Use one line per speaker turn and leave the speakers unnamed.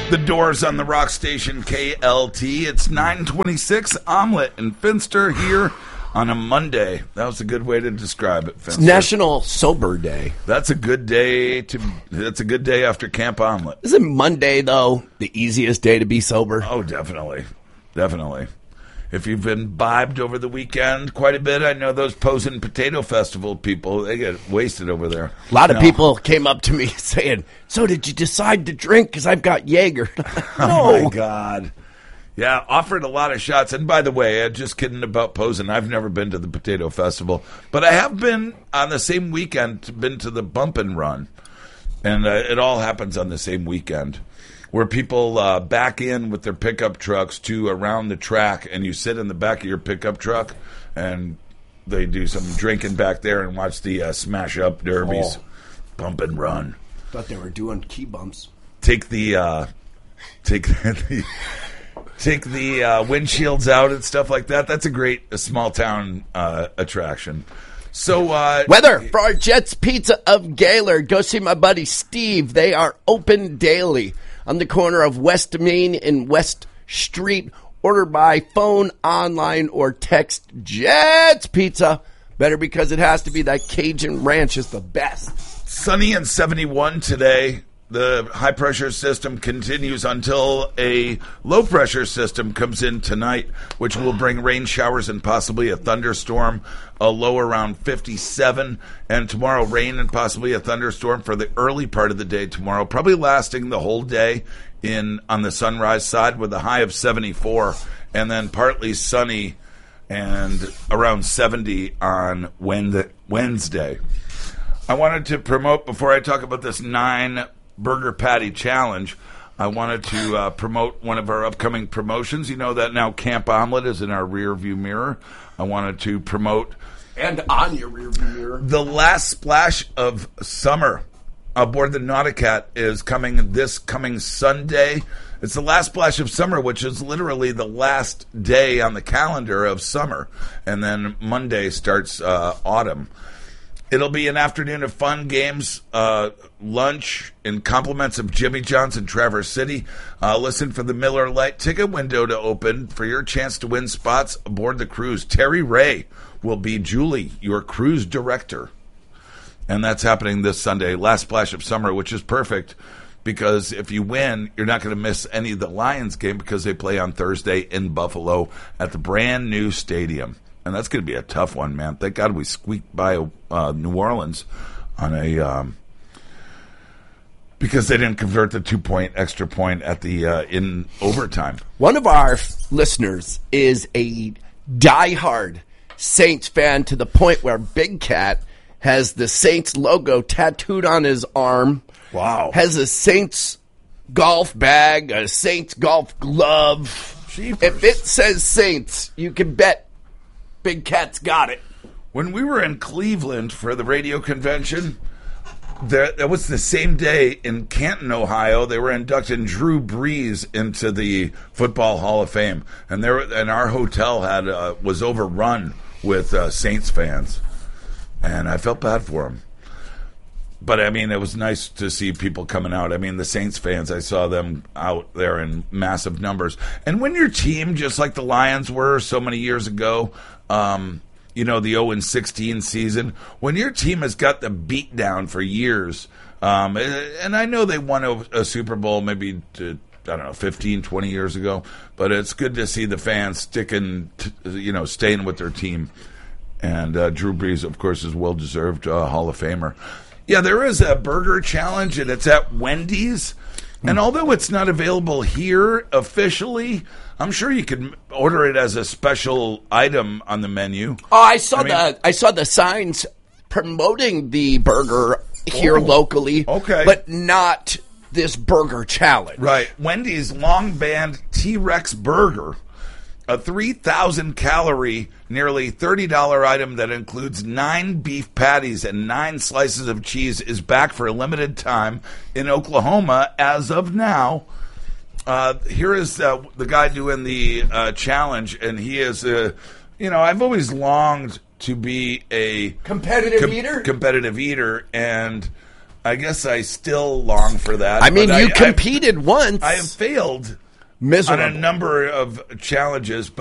The Doors on the rock station KLT. It's 9:26. Omelet and Finster here on a Monday. That was a good way to describe it, Finster.
It's National Sober Day.
That's a good day That's a good day after Camp Omelet.
Isn't Monday, though, the easiest day to be sober?
Oh, definitely. Definitely. If you've been imbibed over the weekend quite a bit, I know those Posen Potato Festival people, they get wasted over there.
A lot of people came up to me saying, so did you decide to drink because I've got Jaeger? No.
Oh, my God. Yeah, offered a lot of shots. And by the way, I'm just kidding about Posen. I've never been to the Potato Festival. But I have been on the same weekend, been to the Bump and Run. And it all happens on the same weekend, where people back in with their pickup trucks to around the track, and you sit in the back of your pickup truck, and they do some drinking back there and watch the Smash Up derbies. Bump and Run.
Thought they were doing key bumps.
Take the windshields out and stuff like that. That's a great small town attraction. So
weather for our Jets Pizza of Gaylord. Go see my buddy Steve. They are open daily on the corner of West Main and West Street. Order by phone, online, or text. Jets Pizza. Better because it has to be. That Cajun Ranch is the best.
Sunny and 71 today. The high-pressure system continues until a low-pressure system comes in tonight, which will bring rain showers and possibly a thunderstorm, a low around 57. And tomorrow, rain and possibly a thunderstorm for the early part of the day tomorrow, probably lasting the whole day on the sunrise side with a high of 74. And then partly sunny and around 70 on Wednesday. I wanted to promote, before I talk about this 9 Burger Patty Challenge, I wanted to promote one of our upcoming promotions. You know that now Camp Omelet is in our rear view mirror. I wanted to promote...
And on your rear view mirror.
The last splash of summer aboard the Nauticat is coming this coming Sunday. It's the last splash of summer, which is literally the last day on the calendar of summer. And then Monday starts autumn. It'll be an afternoon of fun, games, lunch, and compliments of Jimmy John's in Traverse City. Listen for the Miller Lite ticket window to open for your chance to win spots aboard the cruise. Terry Ray will be Julie, your cruise director. And that's happening this Sunday, last splash of summer, which is perfect because if you win, you're not going to miss any of the Lions game because they play on Thursday in Buffalo at the brand new stadium. And that's going to be a tough one, man. Thank God we squeaked by New Orleans on because they didn't convert the 2-point extra point at the in overtime.
One of our listeners is a diehard Saints fan to the point where Big Cat has the Saints logo tattooed on his arm.
Wow.
Has a Saints golf bag, a Saints golf glove.
Jeepers.
If it says Saints, you can bet Big Cat's got it.
When we were in Cleveland for the radio convention, that was the same day in Canton, Ohio. They were inducting Drew Brees into the Football Hall of Fame, and our hotel was overrun with Saints fans, and I felt bad for them. But, I mean, it was nice to see people coming out. I mean, the Saints fans, I saw them out there in massive numbers. And when your team, just like the Lions were so many years ago, the 0-16 season, when your team has got the beat down for years, and I know they won a Super Bowl maybe, 15, 20 years ago, but it's good to see the fans staying with their team. And Drew Brees, of course, is well-deserved Hall of Famer. Yeah, there is a burger challenge, and it's at Wendy's. And although it's not available here officially, I'm sure you can order it as a special item on the menu.
Oh, I saw the signs promoting the burger here locally.
Okay.
But not this burger challenge.
Right. Wendy's Long Band T-Rex Burger. A 3,000-calorie, nearly $30 item that includes 9 beef patties and 9 slices of cheese is back for a limited time in Oklahoma as of now. Here is the guy doing the challenge, and he is, I've always longed to be a
competitive eater,
and I guess I still long for that.
I mean,
but
you competed once.
I have failed
Miserable.
on a number of challenges,